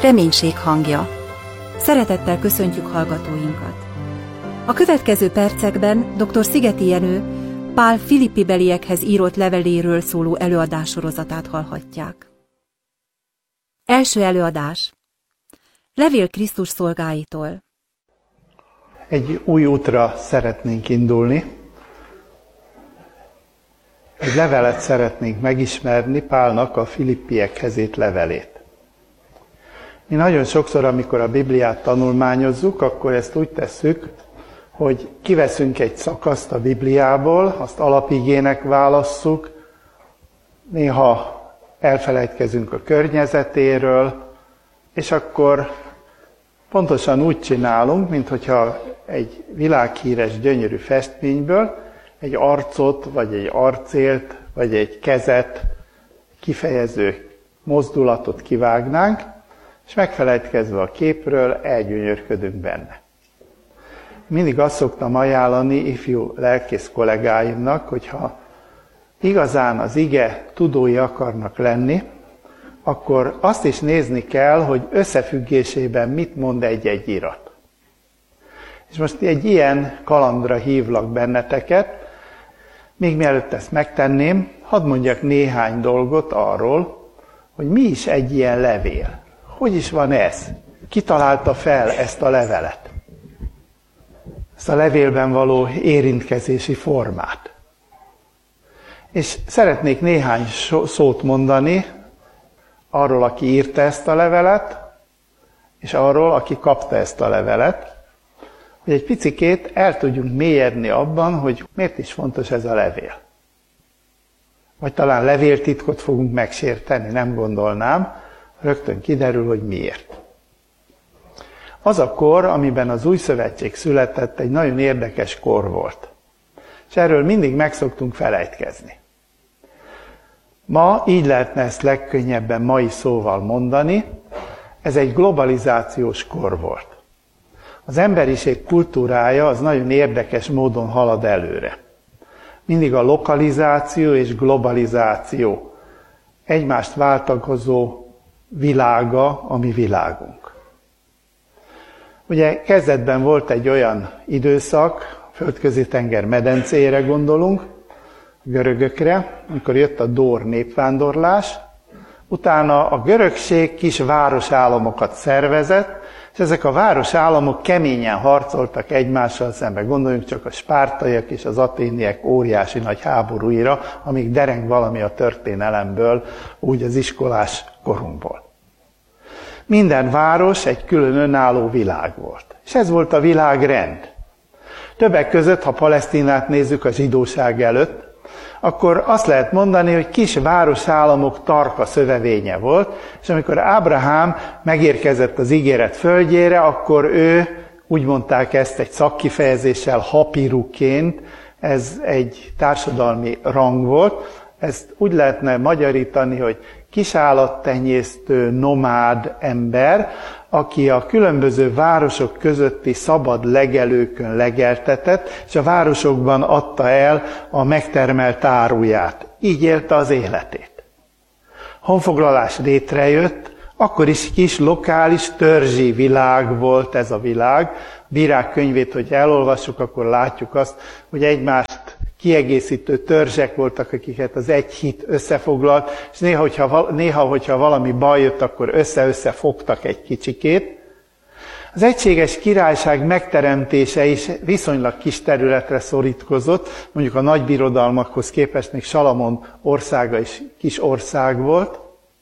reménység hangja. Szeretettel köszöntjük hallgatóinkat. A következő percekben dr. Szigeti Jenő Pál Filippibeliekhez írott leveléről szóló előadássorozatát hallhatják. Első előadás. Levél Krisztus szolgáitól. Egy új útra szeretnénk indulni. Egy levelet szeretnénk megismerni, Pálnak a Filippiekhez írt levelét. Mi nagyon sokszor, amikor a Bibliát tanulmányozzuk, akkor ezt úgy tesszük, hogy kiveszünk egy szakaszt a Bibliából, azt alapigének válasszuk, néha elfelejtkezünk a környezetéről, és akkor pontosan úgy csinálunk, minthogyha egy világhíres, gyönyörű festményből egy arcot, vagy egy arcélt, vagy egy kezet kifejező mozdulatot kivágnánk, és megfelejtkezve a képről elgyönyörködünk benne. Mindig azt szoktam ajánlani ifjú lelkész kollégáimnak, hogyha igazán az ige tudói akarnak lenni, akkor azt is nézni kell, hogy összefüggésében mit mond egy-egy irat. És most egy ilyen kalandra hívlak benneteket. Még mielőtt ezt megtenném, hadd mondjak néhány dolgot arról, hogy mi is egy ilyen levél. Hogy is van ez? Ki találta fel ezt a levelet? Ezt a levélben való érintkezési formát. És szeretnék néhány szót mondani arról, aki írta ezt a levelet, és arról, aki kapta ezt a levelet, hogy egy picikét el tudjunk mélyedni abban, hogy miért is fontos ez a levél. Vagy talán levéltitkot fogunk megsérteni, nem gondolnám, rögtön kiderül, hogy miért. Az a kor, amiben az új szövetség született, egy nagyon érdekes kor volt. És erről mindig meg szoktunk felejtkezni. Ma így lehetne ezt legkönnyebben mai szóval mondani, ez egy globalizációs kor volt. Az emberiség kultúrája az nagyon érdekes módon halad előre. Mindig a lokalizáció és globalizáció egymást váltakozó világa a mi világunk. Ugye kezdetben volt egy olyan időszak, Földközi-tenger medencéjére gondolunk, görögökre, amikor jött a dór népvándorlás, utána a görögség kis városállamokat szervezett, és ezek a városállamok keményen harcoltak egymással szemben. Gondoljunk csak a spártaiak és az aténiek óriási nagy háborúira, amíg dereng valami a történelemből, úgy az iskolás korunkból. Minden város egy külön önálló világ volt. És ez volt a világrend. Többek között, ha Palesztinát nézzük a zsidóság előtt, akkor azt lehet mondani, hogy kis városállamok tarka szövevénye volt, és amikor Ábrahám megérkezett az ígéret földjére, akkor ő, úgy mondták ezt egy szakkifejezéssel, hapiruként, ez egy társadalmi rang volt, ezt úgy lehetne magyarítani, hogy kisállattenyésztő, nomád ember, aki a különböző városok közötti szabad legelőkön legeltetett, és a városokban adta el a megtermelt áruját. Így élte az életét. Honfoglalás létrejött, akkor is kis lokális törzsi világ volt ez a világ. Bírák könyvét, hogy elolvassuk, akkor látjuk azt, hogy egymást kiegészítő törzsek voltak, akiket az egy hit összefoglalt, és néha, hogyha valami baj jött, akkor össze-össze fogtak egy kicsikét. Az egységes királyság megteremtése is viszonylag kis területre szorítkozott, mondjuk a nagybirodalmakhoz képest még Salamon országa is kis ország volt,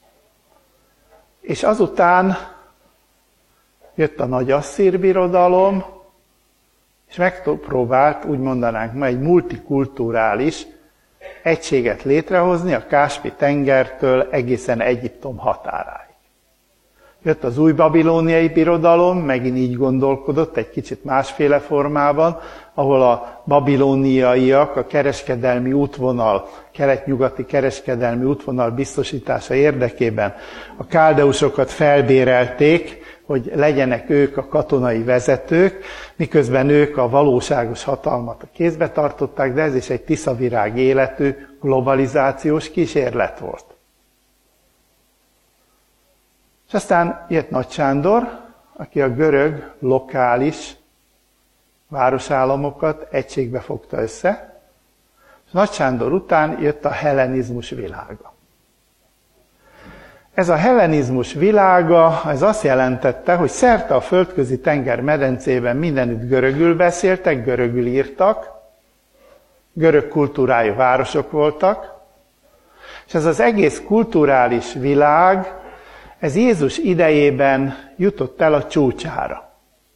és azután jött a nagy asszír birodalom, és megpróbált, úgy mondanánk ma, egy multikulturális egységet létrehozni a Káspi-tengertől egészen Egyiptom határáig. Jött az új babilóniai birodalom, megint így gondolkodott, egy kicsit másféle formában, ahol a babilóniaiak a kereskedelmi útvonal, kelet-nyugati kereskedelmi útvonal biztosítása érdekében a káldeusokat felbérelték, hogy legyenek ők a katonai vezetők, miközben ők a valóságos hatalmat a kézbe tartották, de ez is egy tiszavirág életű globalizációs kísérlet volt. És aztán jött Nagy Sándor, aki a görög lokális városállamokat egységbe fogta össze, és Nagy Sándor után jött a hellenizmus világa. Ez a hellenizmus világa, ez azt jelentette, hogy szerte a földközi tenger medencében mindenütt görögül beszéltek, görögül írtak, görög kultúrájú városok voltak, és ez az egész kulturális világ, ez Jézus idejében jutott el a csúcsára.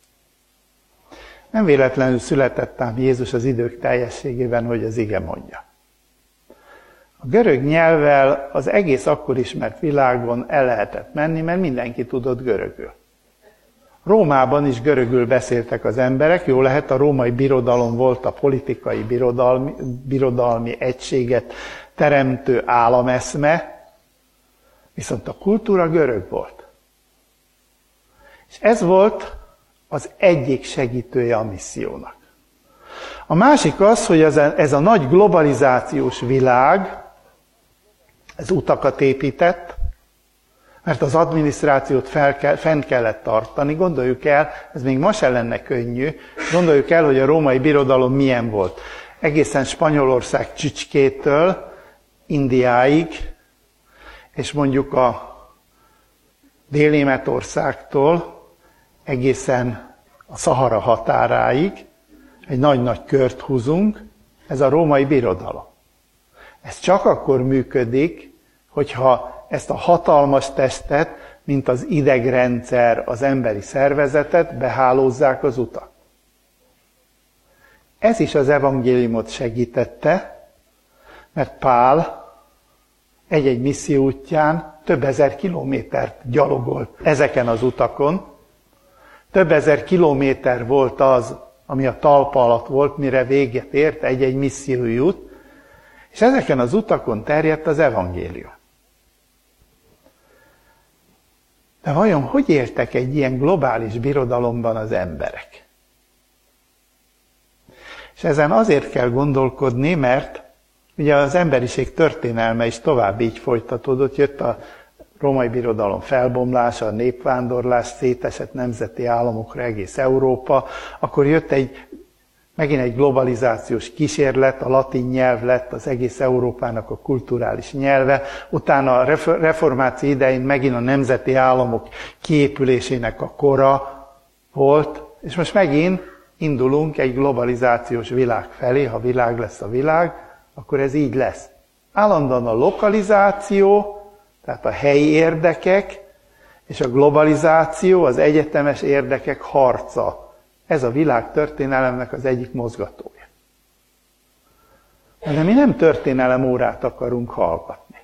Nem véletlenül született ám Jézus az idők teljességében, hogy az ige mondja. A görög nyelvvel az egész akkor ismert világon el lehetett menni, mert mindenki tudott görögül. Rómában is görögül beszéltek az emberek, jó lehet, a római birodalom volt a politikai birodalmi egységet teremtő állameszme, viszont a kultúra görög volt. És ez volt az egyik segítője a missziónak. A másik az, hogy ez a nagy globalizációs világ, ez utakat épített, mert az adminisztrációt fent kellett tartani. Gondoljuk el, ez még ma se lenne könnyű, gondoljuk el, hogy a római birodalom milyen volt. Egészen Spanyolország csücskétől Indiáig, és mondjuk a Dél-Németországtól egészen a Szahara határáig egy nagy-nagy kört húzunk, ez a római birodalom. Ez csak akkor működik, hogyha ezt a hatalmas testet, mint az idegrendszer, az emberi szervezetet behálózzák az utak. Ez is az evangéliumot segítette, mert Pál egy-egy misszió útján több ezer kilométert gyalogolt ezeken az utakon. Több ezer kilométer volt az, ami a talpa alatt volt, mire véget ért egy-egy missziói út, és ezeken az utakon terjedt az evangélium. De vajon hogy éltek egy ilyen globális birodalomban az emberek? És ezen azért kell gondolkodni, mert ugye az emberiség történelme is tovább így folytatódott, jött a római birodalom felbomlása, a népvándorlás, szétesett nemzeti államokra egész Európa, akkor jött megint egy globalizációs kísérlet, a latin nyelv lett az egész Európának a kulturális nyelve, utána a reformáció idején megint a nemzeti államok kiépülésének a kora volt, és most megint indulunk egy globalizációs világ felé, ha világ lesz a világ, akkor ez így lesz. Állandóan a lokalizáció, tehát a helyi érdekek, és a globalizáció, az egyetemes érdekek harca. Ez a világ történelemnek az egyik mozgatója. De mi nem történelem órát akarunk hallgatni,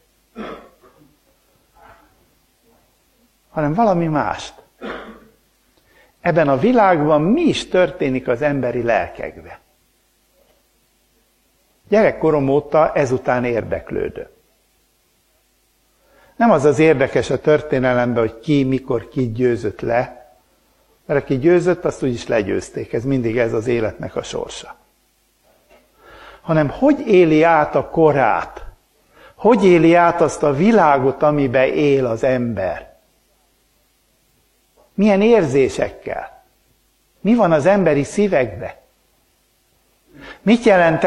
hanem valami mást. Ebben a világban mi is történik az emberi lelkekbe. Gyerekkorom óta ezután érdeklődöm. Nem az az érdekes a történelemben, hogy ki, mikor ki győzött le, mert aki győzött, azt úgyis legyőzték. Ez mindig ez az életnek a sorsa. Hanem hogy éli át a korát, hogy éli át azt a világot, amiben él az ember. Milyen érzésekkel? Mi van az emberi szívekbe? Mit jelent